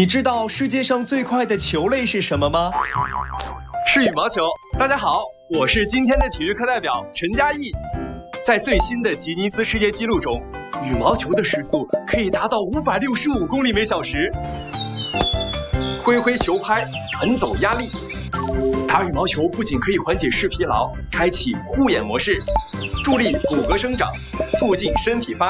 你知道世界上最快的球类是什么吗？ 是羽毛球。大家好，我是今天的体育课代表陈嘉译。在最新的吉尼斯世界纪录中，羽毛球的时速可以达到565公里每小时。挥挥球拍，弹走压力。打羽毛球不仅可以缓解视疲劳，开启护眼模式，助力骨骼生长，促进身体发育。